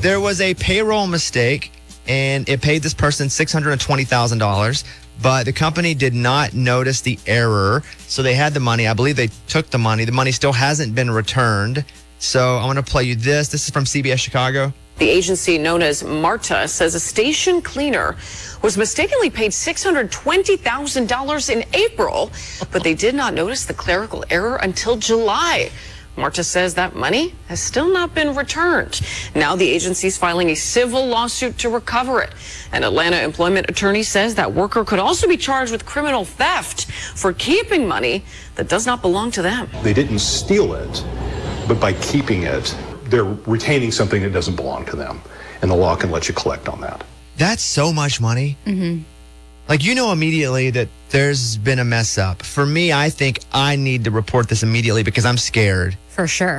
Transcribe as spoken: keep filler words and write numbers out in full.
There was a payroll mistake, and it paid this person six hundred twenty thousand dollars, but the company did not notice the error, so they had the money. I believe they took the money. The money still hasn't been returned. So I want to play you this. This is from C B S Chicago. The agency known as MARTA says a station cleaner was mistakenly paid six hundred twenty thousand dollars in April, but they did not notice the clerical error until July. MARTA says that money has still not been returned. Now the agency is filing a civil lawsuit to recover it. An Atlanta employment attorney says that worker could also be charged with criminal theft for keeping money that does not belong to them. They didn't steal it, but by keeping it, they're retaining something that doesn't belong to them, and the law can let you collect on that. That's so much money. Mm-hmm. Like, you know immediately that there's been a mess up. For me, I think I need to report this immediately because I'm scared. For sure.